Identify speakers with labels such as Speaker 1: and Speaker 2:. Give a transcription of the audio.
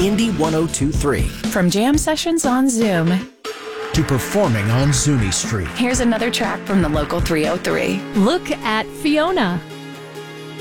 Speaker 1: Indie 102.3.
Speaker 2: From jam sessions on Zoom
Speaker 1: To performing on Zuni Street.
Speaker 2: Here's another track from the local 303.
Speaker 3: Look at Fiona.